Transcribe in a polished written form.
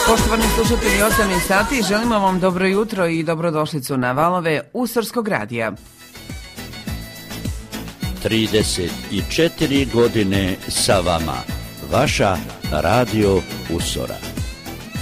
Poštovani slušatelji, 8 sati, želimo vam dobro jutro i dobrodošlicu na valove Usorskog radija. 34 godine sa vama, vaša Radio Usora.